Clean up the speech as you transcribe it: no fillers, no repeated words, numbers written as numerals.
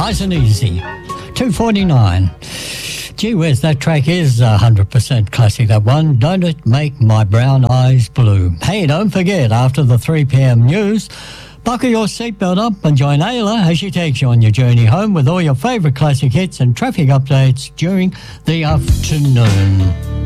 Nice and easy. 2:49. Gee whiz, that track is 100% classic, that one. Don't it make my brown eyes blue? Hey, don't forget, after the 3 p.m. news, buckle your seatbelt up and join Ayla as she takes you on your journey home with all your favourite classic hits and traffic updates during the afternoon.